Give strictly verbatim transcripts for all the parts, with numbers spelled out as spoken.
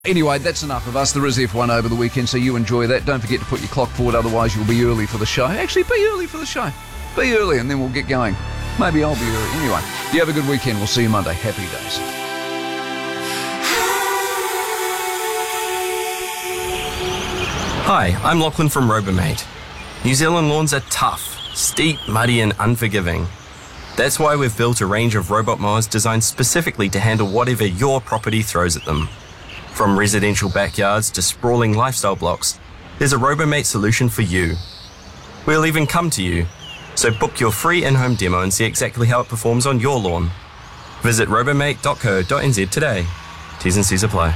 Anyway, that's enough of us. There is F one over the weekend, so you enjoy that. Don't forget to put your clock forward, otherwise you'll be early for the show. Actually, be early for the show. Be early and then we'll get going. Maybe I'll be early. Anyway, you have a good weekend. We'll see you Monday. Happy days. Hi, I'm Lachlan from Robomate. New Zealand lawns are tough, steep, muddy and unforgiving. That's why we've built a range of robot mowers designed specifically to handle whatever your property throws at them. From residential backyards to sprawling lifestyle blocks, there's a Robomate solution for you. We'll even come to you, so book your free in-home demo and see exactly how it performs on your lawn. Visit robomate dot co dot n z today. T's and C's apply.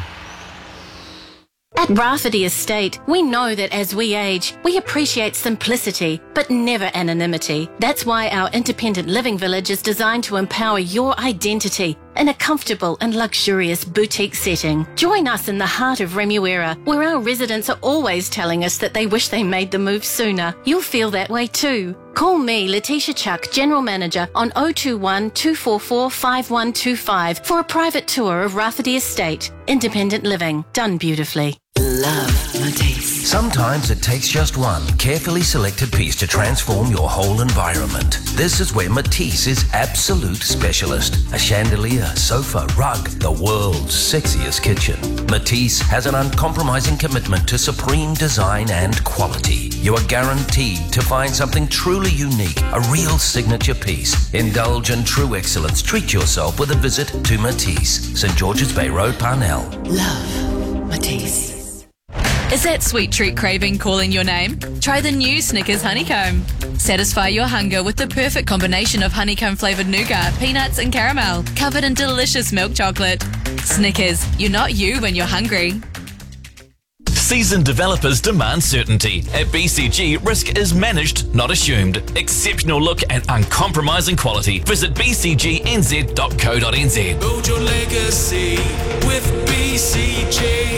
At Rafferty Estate, we know that as we age, we appreciate simplicity, but never anonymity. That's why our independent living village is designed to empower your identity in a comfortable and luxurious boutique setting. Join us in the heart of Remuera, where our residents are always telling us that they wish they made the move sooner. You'll feel that way too. Call me, Letitia Chuck, General Manager, on oh two one, two four four, five one two five for a private tour of Rafferty Estate. Independent living, done beautifully. Love Matisse. Sometimes it takes just one carefully selected piece to transform your whole environment. This is where Matisse is absolute specialist. A chandelier, sofa, rug, the world's sexiest kitchen. Matisse has an uncompromising commitment to supreme design and quality. You are guaranteed to find something truly unique, a real signature piece. Indulge in true excellence. Treat yourself with a visit to Matisse, St George's Bay Road, Parnell. Love Matisse. Is that sweet treat craving calling your name? Try the new Snickers Honeycomb. Satisfy your hunger with the perfect combination of honeycomb-flavoured nougat, peanuts and caramel, covered in delicious milk chocolate. Snickers, you're not you when you're hungry. Seasoned developers demand certainty. At B C G, risk is managed, not assumed. Exceptional look and uncompromising quality. Visit b c g n z dot co dot n z. Build your legacy with B C G.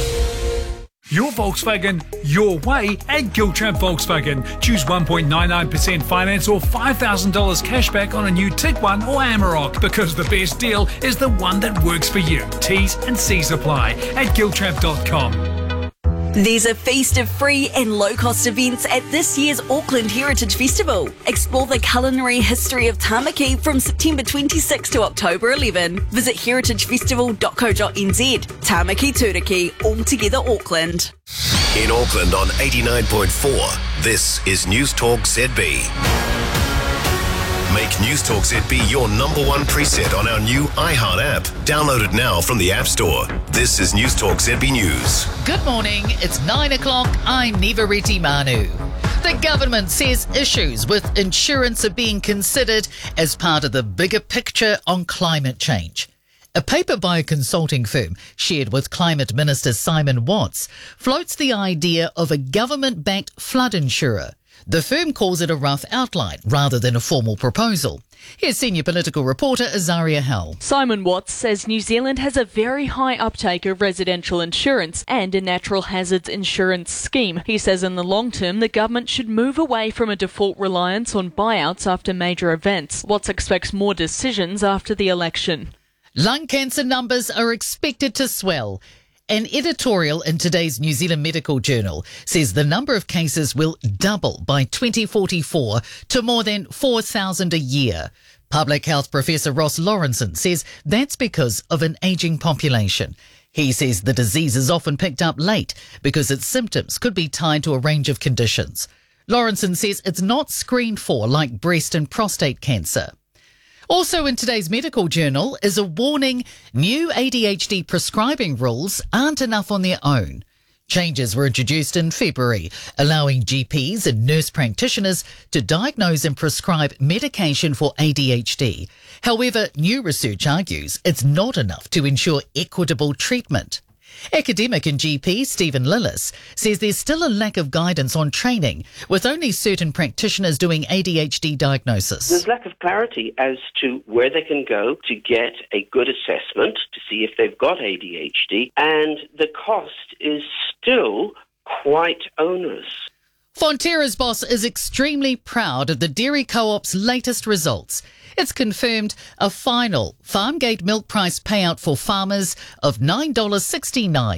Your Volkswagen, your way at Giltrap Volkswagen. Choose one point nine nine percent finance or five thousand dollars cash back on a new Tiguan or Amarok, because the best deal is the one that works for you. T's and C's apply at giltrap dot com. There's a feast of free and low-cost events at this year's Auckland Heritage Festival. Explore the culinary history of Tamaki from September twenty-sixth to October eleventh. Visit heritage festival dot co dot n z. Tamaki Turiki, all together Auckland. In Auckland on eighty-nine point four, this is News Talk Z B. Make News Talk Z B your number one preset on our new iHeart app. Download it now from the App Store. This is News Talk Z B News. Good morning, it's nine o'clock. I'm Nivariti Manu. The government says issues with insurance are being considered as part of the bigger picture on climate change. A paper by a consulting firm shared with Climate Minister Simon Watts floats the idea of a government-backed flood insurer. The firm calls it a rough outline rather than a formal proposal. Here's senior political reporter Azaria Hell. Simon Watts says New Zealand has a very high uptake of residential insurance and a natural hazards insurance scheme. He says in the long term, the government should move away from a default reliance on buyouts after major events. Watts expects more decisions after the election. Lung cancer numbers are expected to swell. An editorial in today's New Zealand Medical Journal says the number of cases will double by twenty forty-four to more than four thousand a year. Public health professor Ross Lawrenson says that's because of an ageing population. He says the disease is often picked up late because its symptoms could be tied to a range of conditions. Lawrenson says it's not screened for like breast and prostate cancer. Also in today's Medical Journal is a warning: new A D H D prescribing rules aren't enough on their own. Changes were introduced in February, allowing G Ps and nurse practitioners to diagnose and prescribe medication for A D H D. However, new research argues it's not enough to ensure equitable treatment. Academic and G P Stephen Lillis says there's still a lack of guidance on training, with only certain practitioners doing A D H D diagnosis. There's lack of clarity as to where they can go to get a good assessment to see if they've got A D H D, and the cost is still quite onerous. Fonterra's boss is extremely proud of the Dairy Co-op's latest results. It's confirmed a final Farmgate milk price payout for farmers of nine dollars sixty-nine.